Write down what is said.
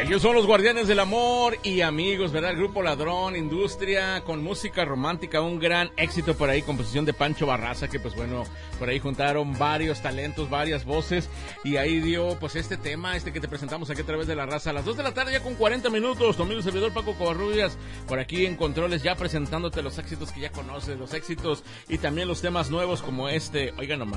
Ellos son los Guardianes del Amor y amigos, ¿verdad? El Grupo Ladrón, Industria, con música romántica, un gran éxito por ahí, composición de Pancho Barraza, que pues bueno, por ahí juntaron varios talentos, varias voces, y ahí dio pues este tema, que te presentamos aquí a través de La Raza, a las 2 de la tarde ya con 40 minutos, tu amigo servidor Paco Covarrubias, por aquí en Controles, ya presentándote los éxitos que ya conoces, los éxitos y también los temas nuevos como oigan nomás.